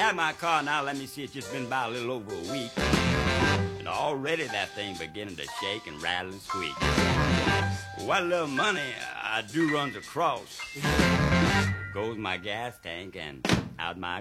got my car now, let me see, it's just been about a little over a week. And already that thing beginning to shake and rattle and squeak. What little money I do runs across goes my gas tank and out my